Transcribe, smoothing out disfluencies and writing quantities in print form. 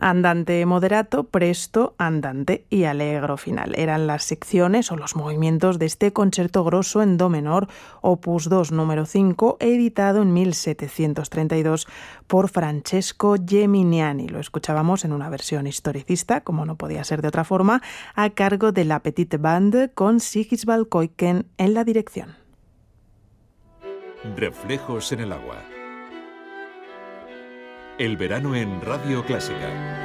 Andante moderato, presto, andante y allegro final. Eran las secciones o los movimientos de este concerto grosso en do menor, opus 2 número 5, editado en 1732 por Francesco Geminiani. Lo escuchábamos en una versión historicista, como no podía ser de otra forma, a cargo de la Petite Bande con Sigisvald Koiken en la dirección. Reflejos en el agua. El verano en Radio Clásica.